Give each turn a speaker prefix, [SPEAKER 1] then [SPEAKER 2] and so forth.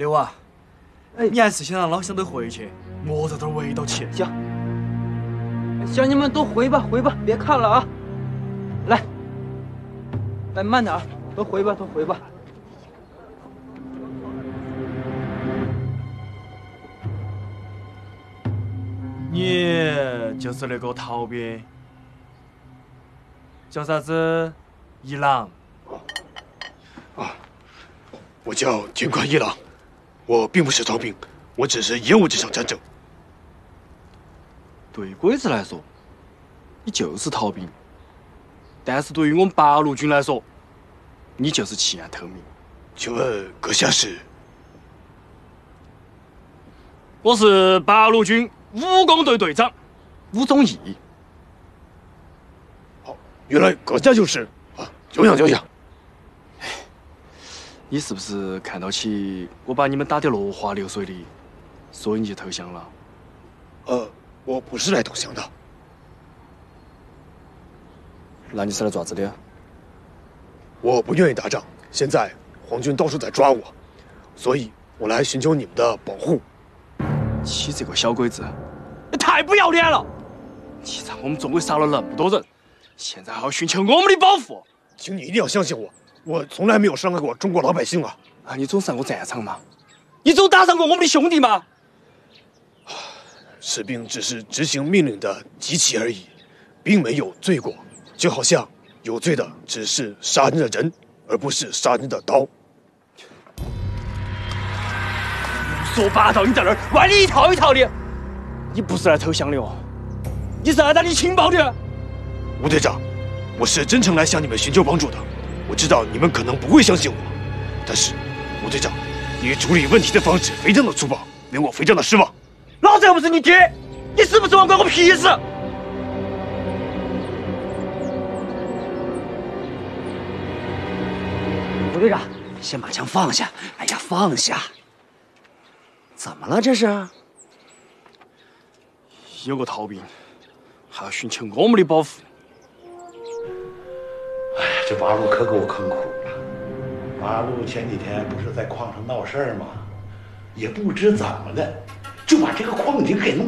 [SPEAKER 1] 刘啊，你还是先让老乡都回去，我在这儿围到起。
[SPEAKER 2] 行，行，你们都回吧，回吧，别看了啊！来，慢点，都回吧，都回吧。
[SPEAKER 1] 你就是那个逃兵，叫啥子？一郎。
[SPEAKER 3] 我叫军官一郎，我并不是逃兵，我只是延误这场战争。
[SPEAKER 1] 对鬼子来说，你就是逃兵；但是对于我们八路军来说，你就是弃暗投明。
[SPEAKER 3] 请问阁下是？
[SPEAKER 1] 我是八路军武工队队长武宗义。
[SPEAKER 3] 好，原来阁下就是啊，久仰久仰。
[SPEAKER 1] 你是不是看到起我把你们打得落花流水的，所以你就投降了？
[SPEAKER 3] 我不是来投降的。
[SPEAKER 1] 那你是来做啥子的？
[SPEAKER 3] 我不愿意打仗，现在皇军到处在抓我，所以我来寻求你们的保护。
[SPEAKER 1] 你这个小鬼子，你太不要脸了！你在我们中国杀了那么多人，现在还要寻求我们的保护？
[SPEAKER 3] 请你一定要相信我，我从来没有伤害过中国老百姓啊！
[SPEAKER 1] 啊，你总上过战场吗？你总打伤过我们的兄弟吗？
[SPEAKER 3] 士兵只是执行命令的机器而已，并没有罪过，就好像有罪的只是杀人的人，而不是杀人的刀。
[SPEAKER 1] 胡说八道！你在那儿歪理一套一套的，你不是来投降的哦，你是来打你情报的。
[SPEAKER 3] 吴队长，我是真诚来向你们寻求帮助的。我知道你们可能不会相信我，但是吴队长，你处理问题的方式非常的粗暴，令我非常的失望。
[SPEAKER 1] 老子又不是你爹，你是不是王关我屁事？
[SPEAKER 2] 吴队长，先把枪放下。哎呀，放下！怎么了这是？
[SPEAKER 1] 有个逃兵，还要寻求我们的保护。
[SPEAKER 4] 哎，这八路可给我坑苦了。八路前几天不是在矿上闹事儿吗？也不知怎么的，就把这个矿井给弄